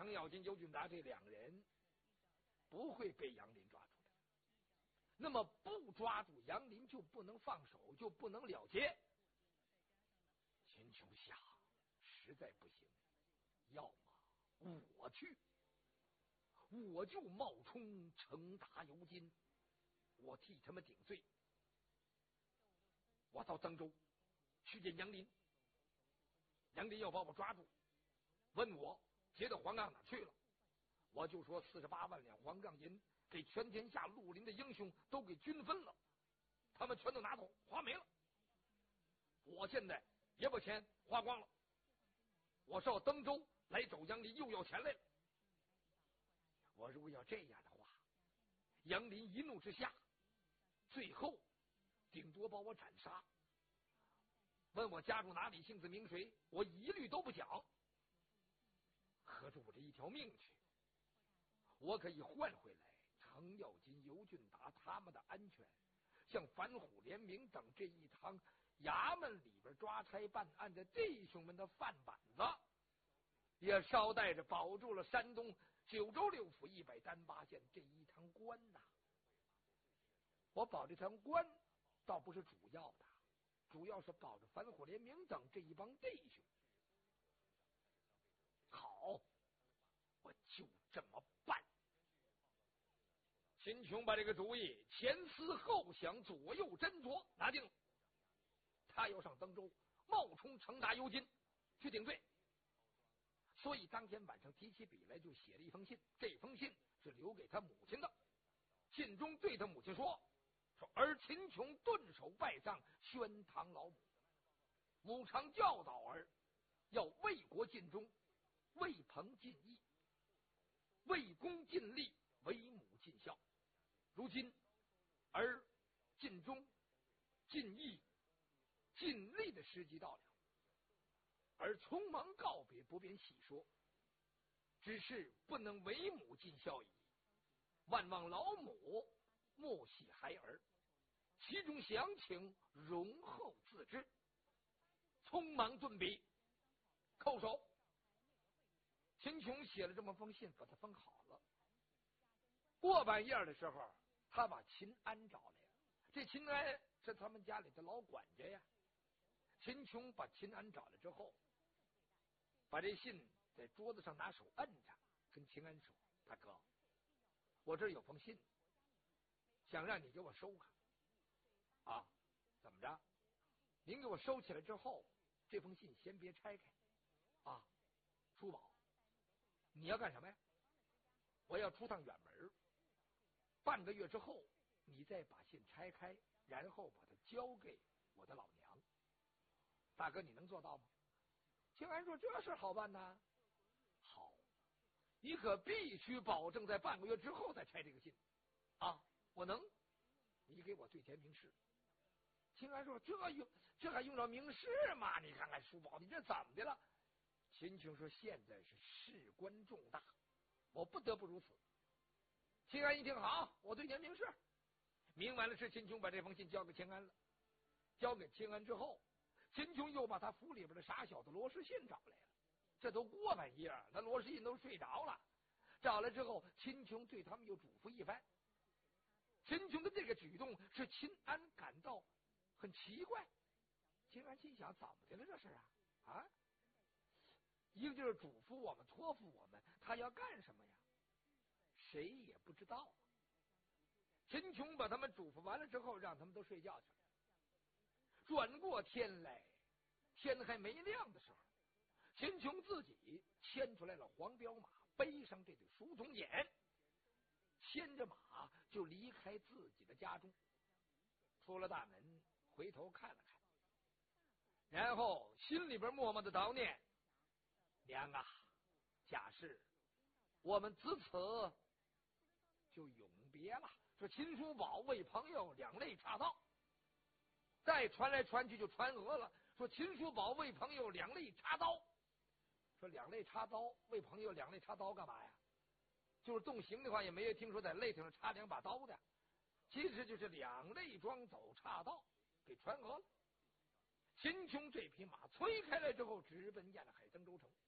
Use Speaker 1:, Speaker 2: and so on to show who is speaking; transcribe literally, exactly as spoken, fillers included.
Speaker 1: 程咬金、尤俊达这两人不会被杨林抓住的。那么不抓住杨林就不能放手，就不能了结。秦琼想，实在不行，要么我去，我就冒充程达、尤金，我替他们顶罪。我到登州去见杨林，杨林要把我抓住，问我劫的黄冈哪去了，我就说四十八万两黄冈银给全天下绿林的英雄都给均分了，他们全都拿走花没了。我现在也把钱花光了，我上登州来找杨林又要钱来了。我如果要这样的话，杨林一怒之下，最后顶多把我斩杀。问我家住哪里，姓字名谁，我一律都不讲。合着我这一条命去，我可以换回来程咬金、尤俊达他们的安全，像反虎联名等这一堂衙门里边抓差办案的弟兄们的饭碗子，也捎带着保住了山东九州六府一百单八县这一堂官呐。我保这堂官倒不是主要的，主要是保着反虎联名等这一帮弟兄。好，我就这么办。秦琼把这个主意前思后想，左右斟酌，拿定了。他要上登州冒充程达、尤金去顶罪，所以当天晚上提起笔来就写了一封信。这封信是留给他母亲的，信中对他母亲说说儿秦琼顿首拜葬宣堂老母，母常教导儿要为国尽忠，为朋尽义，为公尽力，为母尽孝。如今儿尽忠、尽义、尽力的时机到了，而匆忙告别，不便细说，只是不能为母尽孝矣。万望老母莫系孩儿，其中详情容后自知。匆忙顿笔，叩首。秦琼写了这么封信，把它封好了。过半夜的时候，他把秦安找来了。这秦安是他们家里的老管家呀。秦琼把秦安找来之后，把这信在桌子上拿手摁着，跟秦安说：“大哥，我这儿有封信，想让你给我收看啊，怎么着？您给我收起来之后，这封信先别拆开啊。叔宝，你要干什么呀？我要出趟远门，半个月之后，你再把信拆开，然后把它交给我的老娘。大哥，你能做到吗？”秦安说：“这事好办呐。好，你可必须保证在半个月之后再拆这个信啊！我能，你给我对天明示。”秦安说：“这用这还用着明示吗？你看看叔宝，你这怎么的了？”秦琼说：“现在是事关重大，我不得不如此。”秦安一听，好，我对天明示。明完了事，秦琼把这封信交给秦安了。交给秦安之后，秦琼又把他府里边的傻小子罗士信找来了。这都过半夜了，那罗士信都睡着了。找来之后，秦琼对他们又嘱咐一番。秦琼的这个举动使秦安感到很奇怪。秦安心想：怎么的了这是啊？啊，一个就是嘱咐我们，托付我们，他要干什么呀？谁也不知道。秦琼把他们嘱咐完了之后，让他们都睡觉去了。转过天来，天还没亮的时候，秦琼自己牵出来了黄骠马，背上这对书童锏，牵着马就离开自己的家中，出了大门，回头看了看，然后心里边默默的悼念：娘啊，假释我们自此就永别了。说秦叔宝为朋友两肋插刀，再传来传去就传讹了，说秦叔宝为朋友两肋插刀。说两肋插刀，为朋友两肋插刀干嘛呀？就是动刑的话，也没有听说在肋上插两把刀的，其实就是两肋装走插刀，给传讹了。秦琼这匹马催开来之后，直奔燕海登州城。